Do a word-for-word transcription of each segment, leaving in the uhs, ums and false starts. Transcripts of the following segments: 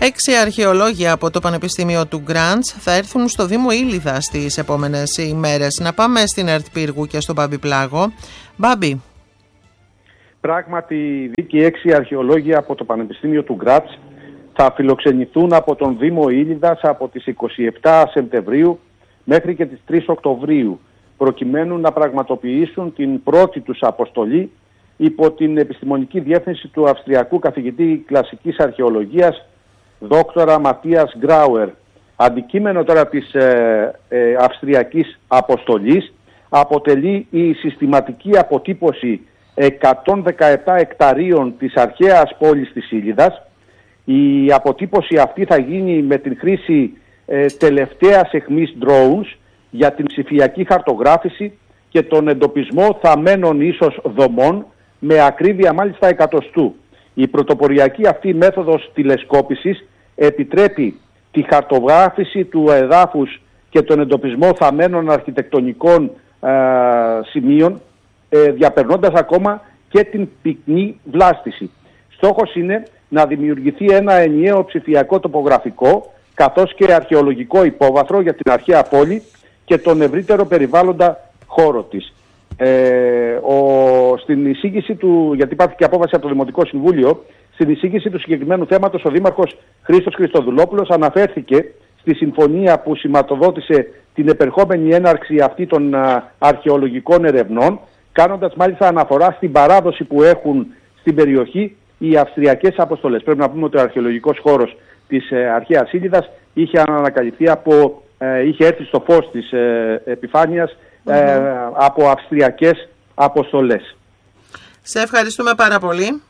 Έξι αρχαιολόγοι από το Πανεπιστήμιο του Γκραντς θα έρθουν στο Δήμο Ήλιδα στις επόμενες ημέρες. Να πάμε στην ΕΡΤ Πύργου και στον Μπάμπη Πλάγο. Μπάμπη. Πράγματι, δίκη έξι αρχαιολόγοι από το Πανεπιστήμιο του Γκραντς θα φιλοξενηθούν από τον Δήμο Ήλιδας από τις είκοσι επτά Σεπτεμβρίου μέχρι και τις τρεις Οκτωβρίου, προκειμένου να πραγματοποιήσουν την πρώτη τους αποστολή υπό την επιστημονική διεύθυνση του Αυστριακού καθηγητή κλασικής αρχαιολογίας δόκτορα Ματίας Γκράουερ. Αντικείμενο τώρα της ε, ε, Αυστριακής αποστολής αποτελεί η συστηματική αποτύπωση εκατόν δεκαεπτά εκταρίων της αρχαίας πόλης της Ήλιδας. Η αποτύπωση αυτή θα γίνει με την χρήση ε, τελευταίας αιχμής drones για την ψηφιακή χαρτογράφηση και τον εντοπισμό θαμμένων ίσως δομών με ακρίβεια μάλιστα εκατοστού. Η πρωτοποριακή αυτή μέθοδος τηλεσκόπησης επιτρέπει τη χαρτογράφηση του εδάφους και τον εντοπισμό θαμμένων αρχιτεκτονικών ε, σημείων, ε, διαπερνώντας ακόμα και την πυκνή βλάστηση. Στόχος είναι να δημιουργηθεί ένα ενιαίο ψηφιακό τοπογραφικό καθώς και αρχαιολογικό υπόβαθρο για την αρχαία πόλη και τον ευρύτερο περιβάλλοντα χώρο της. Ε, ο, στην εισήγηση του, γιατί υπάρχει και απόφαση από το Δημοτικό Συμβούλιο, στην εισήγηση του συγκεκριμένου θέματος ο Δήμαρχος Χρήστος Χριστοδουλόπουλος αναφέρθηκε στη συμφωνία που σηματοδότησε την επερχόμενη έναρξη αυτή των α, αρχαιολογικών ερευνών, κάνοντας μάλιστα αναφορά στην παράδοση που έχουν στην περιοχή οι αυστριακές αποστολές. Πρέπει να πούμε ότι ο αρχαιολογικός χώρος της ε, αρχαίας Ήλιδας είχε ανακαλυφθεί από, ε, είχε έρθει στο φως της ε, επιφάνειας ε, mm-hmm. από αυστριακές αποστολές. Σε ευχαριστούμε πάρα πολύ.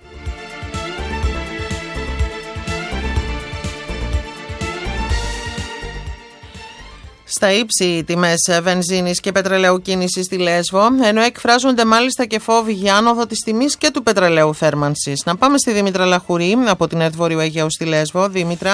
Στα ύψη οι τιμές βενζίνης και πετρελαίου κίνησης στη Λέσβο, ενώ εκφράζονται μάλιστα και φόβοι για άνοδο της τιμής και του πετρελαίου θέρμανσης. Να πάμε στη Δήμητρα Λαχουρή από την ΕΡΤ Βορείου Αιγαίου στη Λέσβο. Δήμητρα.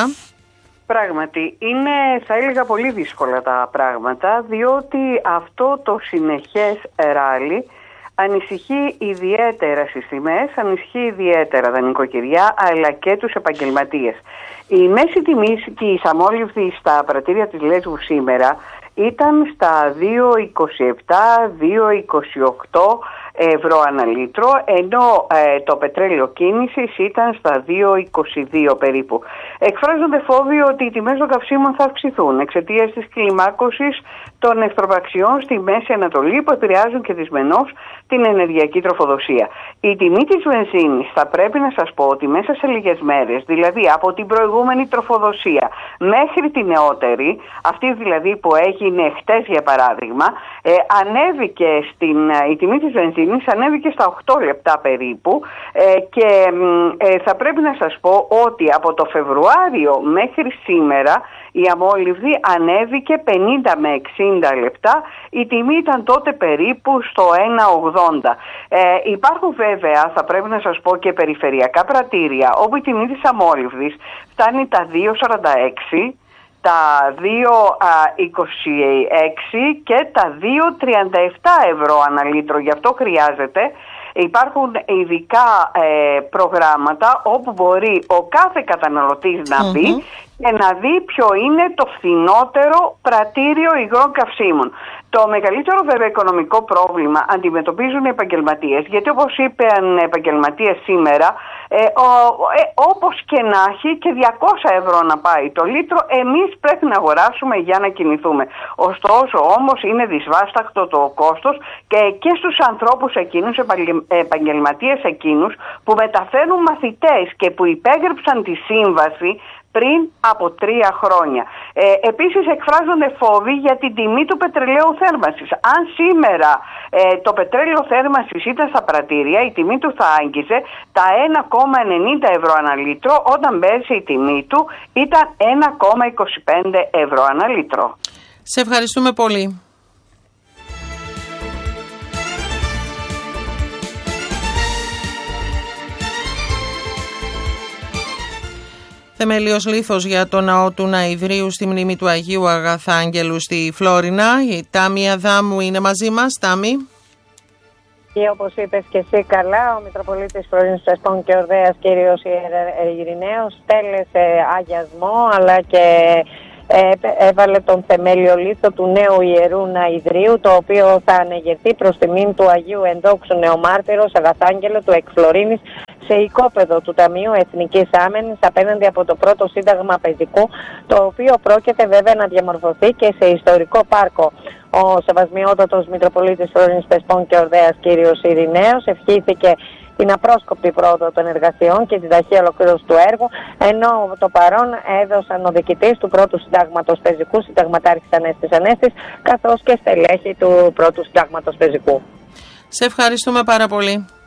Πράγματι, είναι, θα έλεγα, πολύ δύσκολα τα πράγματα, διότι αυτό το συνεχές ράλι ανησυχεί ιδιαίτερα στις τιμές, ανησυχεί ιδιαίτερα τα νοικοκυριά αλλά και τους επαγγελματίες. Η μέση τιμή της αμόλυβδης στα πρατήρια της Λέσβου σήμερα ήταν στα δύο είκοσι επτά με δύο είκοσι οκτώ ευρώ ανά λίτρο, ενώ ε, το πετρέλαιο κίνησης ήταν στα δύο είκοσι δύο περίπου. Εκφράζονται φόβοι ότι οι τιμές των καυσίμων θα αυξηθούν εξαιτίας της κλιμάκωσης των εχθροπραξιών στη Μέση Ανατολή που επηρεάζουν και δυσμενώς την ενεργειακή τροφοδοσία. Η τιμή της βενζίνης θα πρέπει να σας πω ότι μέσα σε λίγες μέρες, δηλαδή από την προηγούμενη τροφοδοσία μέχρι την νεότερη, αυτή δηλαδή που έγινε χτες για παράδειγμα, ε, ανέβηκε στην, η τιμή της βενζίνης ανέβηκε στα οκτώ λεπτά περίπου ε, και ε, θα πρέπει να σας πω ότι από το Φεβρουάριο μέχρι σήμερα η αμόλυβδη ανέβηκε πενήντα με εξήντα λεπτά, η τιμή ήταν τότε περίπου στο ένα ογδόντα. Ε, υπάρχουν βέβαια, θα πρέπει να σας πω, και περιφερειακά πρατήρια όπου η τιμή της αμόλυβδης φτάνει τα δύο σαράντα έξι, τα δύο είκοσι έξι και τα δύο τριάντα επτά ευρώ ανά λίτρο. Γι' αυτό χρειάζεται, υπάρχουν ειδικά ε, προγράμματα όπου μπορεί ο κάθε καταναλωτής να mm-hmm. μπει και να δει ποιο είναι το φθηνότερο πρατήριο υγρών καυσίμων. Το μεγαλύτερο βέβαια οικονομικό πρόβλημα αντιμετωπίζουν οι επαγγελματίες, γιατί όπως είπαν οι επαγγελματίες σήμερα, ε, ο, ε, όπως και να έχει και διακόσια ευρώ να πάει το λίτρο, εμείς πρέπει να αγοράσουμε για να κινηθούμε. Ωστόσο όμως είναι δυσβάσταχτο το κόστος και, και στους ανθρώπους εκείνους, επαγγελματίες εκείνους που μεταφέρουν μαθητές και που υπέγραψαν τη σύμβαση πριν από τρία χρόνια. Ε, επίσης εκφράζονται φόβοι για την τιμή του πετρελαίου θέρμανσης. Αν σήμερα ε, το πετρέλαιο θέρμανσης ήταν στα πρατήρια, η τιμή του θα άγγιζε τα ένα κόμμα ενενήντα ευρώ ανά λίτρο, όταν πέρσι η τιμή του ήταν ένα κόμμα είκοσι πέντε ευρώ ανά λίτρο. Σε ευχαριστούμε πολύ. Θεμελίος λίθος για το ναό του Ναηδρίου στη μνήμη του Αγίου Αγαθάγγελου στη Φλόρινα. Η Τάμι Αδάμου είναι μαζί μας. Τάμι. Και όπως είπες και εσύ καλά, ο Μητροπολίτης Φλωρίνης Πρεσπών και Ορδέας κύριος Ειρηναίος στέλεσε αγιασμό αλλά και έβαλε τον θεμέλιο λίθο του νέου Ιερού Ναηδρίου, το οποίο θα ανεγερθεί προς τιμήν του Αγίου Ενδόξου Νεομάρτυρος Αγαθάγγελο του Εκφλωρίνης σε οικόπεδο του Ταμείου Εθνικής Άμενης απέναντι από το πρώτο Σύνταγμα Παιδικού, το οποίο πρόκειται βέβαια να διαμορφωθεί και σε ιστορικό πάρκο. Ο Σεβασμιότατος Μητροπολίτης Φλωρίνης Πρεσπών και Ορδέας κύριος Ειρηναίος ευχήθηκε την απρόσκοπτη πρόοδο των εργασιών και την ταχεία ολοκλήρωση του έργου, ενώ το παρόν έδωσαν ο διοικητής του πρώτου συντάγματος πεζικού, συνταγματάρχης Ανέστης Ανέστης, καθώς και στελέχη του πρώτου συντάγματος πεζικού. Σε ευχαριστούμε πάρα πολύ.